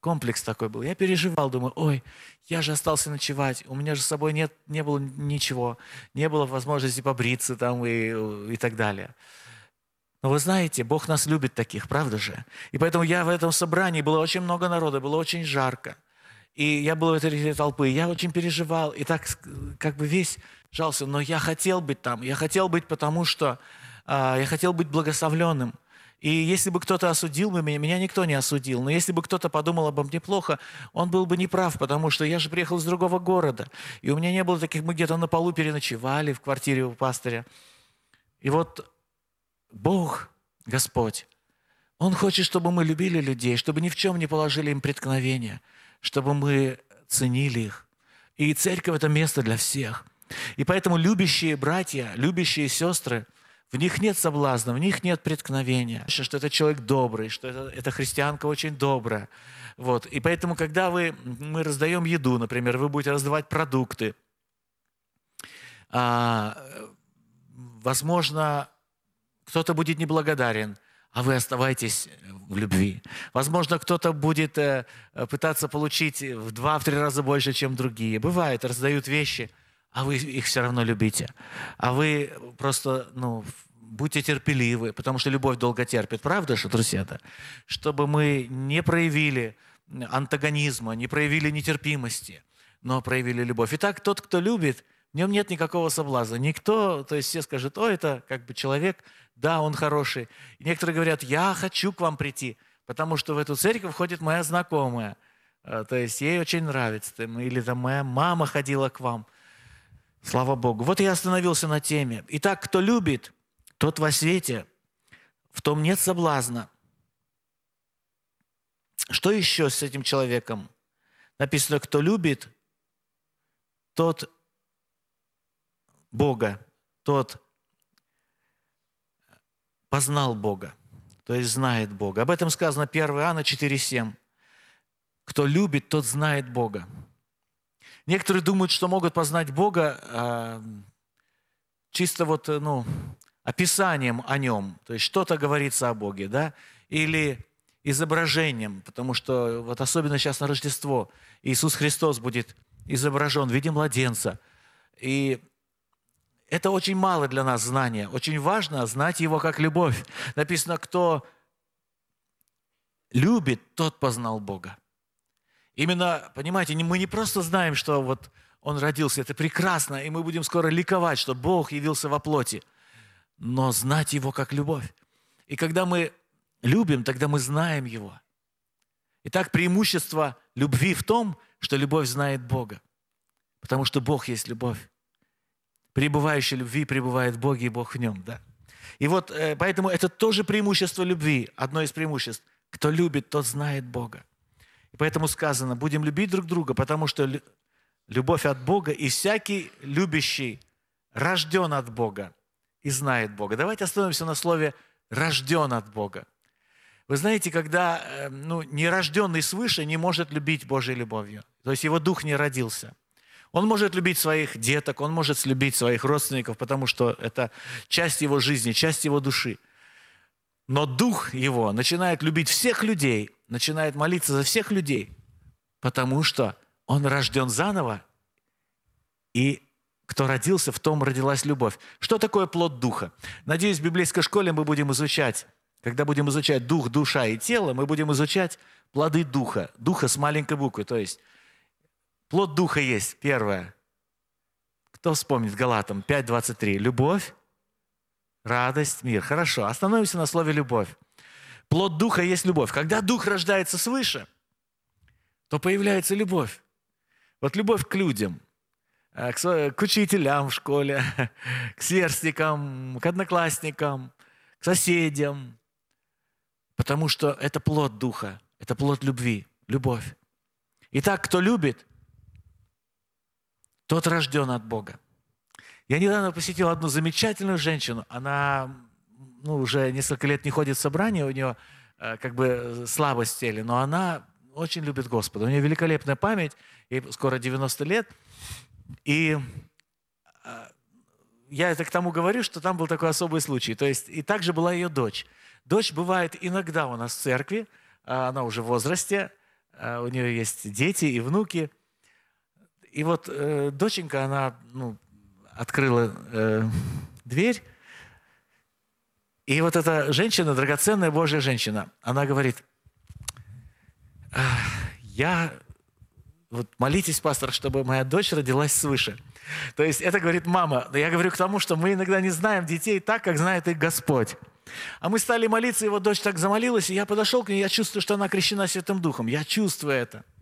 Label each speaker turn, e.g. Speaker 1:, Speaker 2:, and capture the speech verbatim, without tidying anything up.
Speaker 1: комплекс такой был. Я переживал, думаю, ой, я же остался ночевать, у меня же с собой нет, не было ничего, не было возможности побриться там и, и так далее. Но вы знаете, Бог нас любит таких, правда же? И поэтому я в этом собрании, было очень много народа, было очень жарко. И я был в этой толпы, я очень переживал, и так как бы весь жался. Но я хотел быть там, я хотел быть, потому что э, я хотел быть благословленным. И если бы кто-то осудил бы меня, меня никто не осудил. Но если бы кто-то подумал обо мне плохо, он был бы неправ, потому что я же приехал из другого города. И у меня не было таких, мы где-то на полу переночевали в квартире у пастыря. И вот Бог, Господь, Он хочет, чтобы мы любили людей, чтобы ни в чем не положили им преткновения, чтобы мы ценили их. И церковь – это место для всех. И поэтому любящие братья, любящие сестры, в них нет соблазна, в них нет преткновения, что это человек добрый, что это, эта христианка очень добрая. Вот. И поэтому, когда вы, мы раздаем еду, например, вы будете раздавать продукты, а, возможно, кто-то будет неблагодарен, а вы оставайтесь в любви. Возможно, кто-то будет э, пытаться получить в два-три раза больше, чем другие. Бывает, раздают вещи, а вы их все равно любите. А вы просто, ну, будьте терпеливы, потому что любовь долго терпит. Правда же, друзья-то? Чтобы мы не проявили антагонизма, не проявили нетерпимости, но проявили любовь. Итак, тот, кто любит, в нем нет никакого соблазна. Никто, то есть все скажут, о, это как бы человек, да, он хороший. И некоторые говорят, я хочу к вам прийти, потому что в эту церковь ходит моя знакомая. То есть ей очень нравится. Или там моя мама ходила к вам. Слава Богу. Вот я остановился на теме. Итак, кто любит, тот во свете, в том нет соблазна. Что еще с этим человеком? Написано, кто любит, тот Бога, тот познал Бога, то есть знает Бога. Об этом сказано первое Иоанна четыре семь. Кто любит, тот знает Бога. Некоторые думают, что могут познать Бога э, чисто вот, ну, описанием о Нем, то есть что-то говорится о Боге, да, или изображением, потому что вот особенно сейчас на Рождество Иисус Христос будет изображен в виде младенца, и это очень мало для нас знания. Очень важно знать Его как любовь. Написано, кто любит, тот познал Бога. Именно, понимаете, мы не просто знаем, что вот Он родился, это прекрасно, и мы будем скоро ликовать, что Бог явился во плоти, но знать Его как любовь. И когда мы любим, тогда мы знаем Его. Итак, преимущество любви в том, что любовь знает Бога, потому что Бог есть любовь. Пребывающий в любви пребывает в Боге, и Бог в нем. Да? И вот э, поэтому это тоже преимущество любви, одно из преимуществ. Кто любит, тот знает Бога. И поэтому сказано, будем любить друг друга, потому что любовь от Бога, и всякий любящий рожден от Бога и знает Бога. Давайте остановимся на слове «рожден от Бога». Вы знаете, когда э, ну, нерожденный свыше не может любить Божьей любовью, то есть его дух не родился. Он может любить своих деток, он может любить своих родственников, потому что это часть его жизни, часть его души. Но дух его начинает любить всех людей, начинает молиться за всех людей, потому что он рожден заново, и кто родился, в том родилась любовь. Что такое плод духа? Надеюсь, в библейской школе мы будем изучать, когда будем изучать дух, душа и тело, мы будем изучать плоды духа, духа с маленькой буквы, то есть плод духа есть, первое. Кто вспомнит Галатам пять двадцать три? Любовь, радость, мир. Хорошо, остановимся на слове «любовь». Плод духа есть любовь. Когда дух рождается свыше, то появляется любовь. Вот любовь к людям, к учителям в школе, к сверстникам, к одноклассникам, к соседям. Потому что это плод духа, это плод любви, любовь. Итак, кто любит, тот рожден от Бога. Я недавно посетил одну замечательную женщину. Она ну, уже несколько лет не ходит в собрание, у нее э, как бы слабость в теле, но она очень любит Господа. У нее великолепная память, ей скоро девяносто лет. И э, я это к тому говорю, что там был такой особый случай. То есть и также была ее дочь. Дочь бывает иногда у нас в церкви, она уже в возрасте, э, у нее есть дети и внуки. И вот э, доченька, она ну, открыла э, дверь, и вот эта женщина, драгоценная Божья женщина, она говорит: я... Вот молитесь, пастор, чтобы моя дочь родилась свыше. То есть это говорит мама. Но я говорю к тому, что мы иногда не знаем детей так, как знает их Господь. А мы стали молиться, его дочь так замолилась, и я подошел к ней, я чувствую, что она крещена Святым Духом. Я чувствую это.